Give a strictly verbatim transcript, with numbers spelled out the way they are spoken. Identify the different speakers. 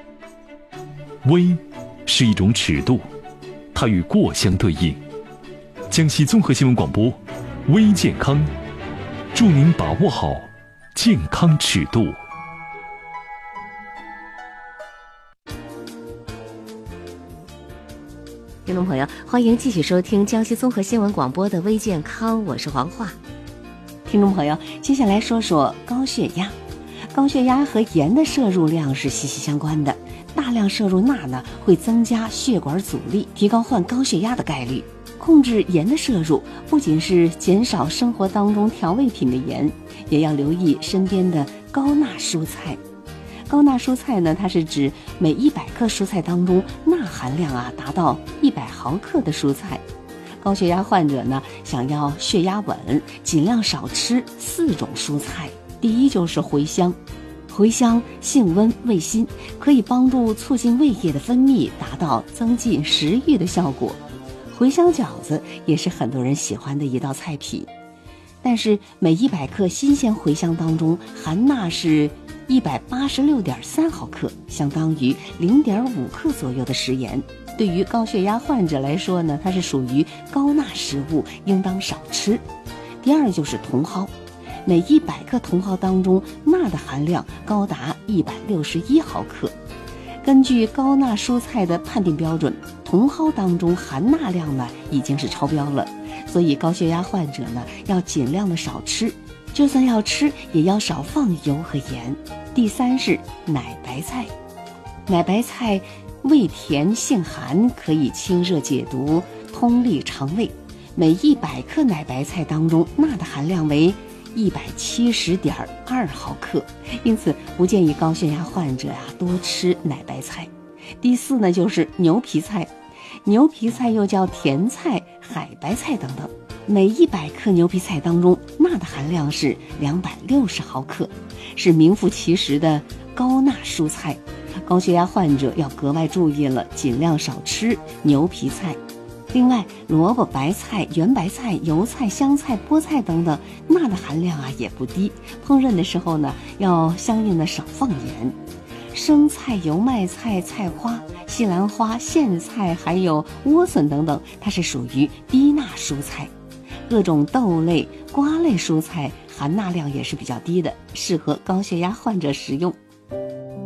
Speaker 1: 微是一种尺度，它与过相对应。江西综合新闻广播，微健康，祝您把握好健康尺度。
Speaker 2: 听众朋友，欢迎继续收听江西综合新闻广播的微健康，我是黄华。听众朋友，接下来说说高血压。高血压和盐的摄入量是息息相关的，大量摄入钠呢，会增加血管阻力，提高患高血压的概率。控制盐的摄入，不仅是减少生活当中调味品的盐，也要留意身边的高钠蔬菜。高钠蔬菜呢，它是指每一百克蔬菜当中钠含量啊达到一百毫克的蔬菜。高血压患者呢，想要血压稳，尽量少吃四种蔬菜。第一就是茴香，茴香性温味辛，可以帮助促进胃液的分泌，达到增进食欲的效果。茴香饺子也是很多人喜欢的一道菜品，但是每一百克新鲜茴香当中含钠是一百八十六点三毫克，相当于零点五克左右的食盐。对于高血压患者来说呢，它是属于高钠食物，应当少吃。第二就是茼蒿，每一百克茼蒿当中钠的含量高达一百六十一毫克。根据高钠蔬菜的判定标准，茼蒿当中含钠量呢已经是超标了，所以高血压患者呢要尽量的少吃，就算要吃也要少放油和盐。第三是奶白菜，奶白菜味甜性寒，可以清热解毒，通利肠胃。每一百克奶白菜当中钠的含量为一百七十点二毫克，因此不建议高血压患者啊多吃奶白菜。第四呢就是牛皮菜，牛皮菜又叫甜菜、海白菜等等。每一百克牛皮菜当中钠的含量是两百六十毫克，是名副其实的高钠蔬菜。高血压患者要格外注意了，尽量少吃牛皮菜。另外，萝卜、白菜、圆白菜、油菜、香菜、菠菜等等，钠的含量啊也不低，烹饪的时候呢要相应的少放盐。生菜、油麦菜、菜花、西兰花、苋菜还有莴笋等等，它是属于低钠蔬菜。各种豆类、瓜类蔬菜含钠量也是比较低的，适合高血压患者食用。